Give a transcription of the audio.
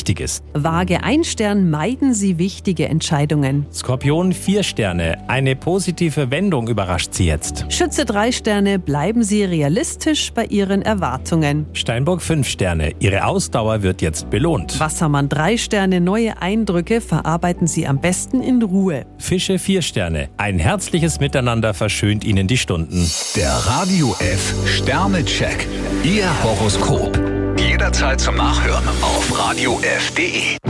wichtig ist. Waage 1 Stern, meiden Sie wichtige Entscheidungen. Skorpion 4 Sterne, eine positive Wendung überrascht Sie jetzt. Schütze 3 Sterne, bleiben Sie realistisch bei Ihren Erwartungen. Steinbock 5 Sterne, Ihre Ausdauer wird jetzt belohnt. Wassermann 3 Sterne, neue Eindrücke verarbeiten Sie am besten in Ruhe. Fische 4 Sterne, ein herzliches Miteinander verschönt Ihnen die Stunden. Der Radio F Sternecheck. Ihr Horoskop. Jederzeit zum Nachhören auf radiof.de.